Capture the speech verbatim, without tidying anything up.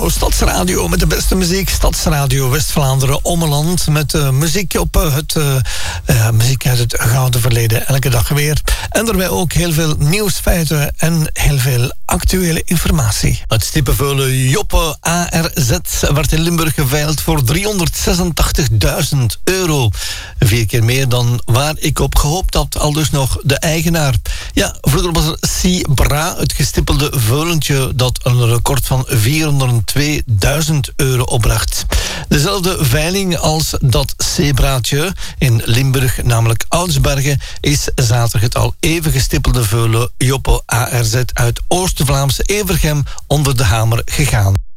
Stadsradio met de beste muziek. Stadsradio West-Vlaanderen Ommeland. Met uh, muziek op uh, het uh, uh, muziek uit het gouden verleden. Elke dag weer. En daarbij ook heel veel nieuwsfeiten en heel veel actuele informatie. Het stippenveulen Joppe A R Z werd in Limburg geveild voor driehonderdzesentachtigduizend euro. Vier keer meer dan waar ik op gehoopt had, al dus nog de eigenaar. Ja, vroeger was het C-Bra, het gestippelde veulentje dat een record van vierhonderdtweeduizend euro opbracht. Dezelfde veiling als dat C-Braatje in Limburg, namelijk Oudsbergen, is zaterdag het al even gestippelde veulen Joppe A R Z uit Oost-Vlaamse Evergem onder de hamer gegaan.